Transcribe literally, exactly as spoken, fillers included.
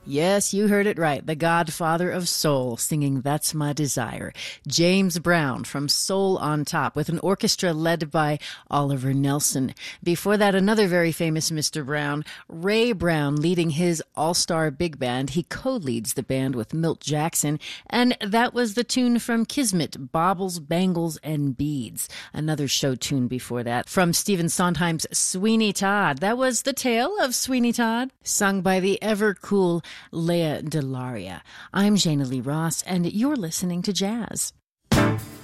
Yes, you heard it right. The godfather of soul singing That's My Desire. James Brown from Soul on Top with an orchestra led by Oliver Nelson. Before that, another very famous Mister Brown, Ray Brown, leading his all-star big band. He co-leads the band with Milt Jackson. And that was the tune from Kismet, Baubles, Bangles, and Beads. Another show tune before that from Stephen Sondheim's Sweeney Todd. That was The Tale of Sweeney Todd, sung by the ever-cool Lea DeLaria. I'm Jana Lee Ross, and you're listening to Jazz.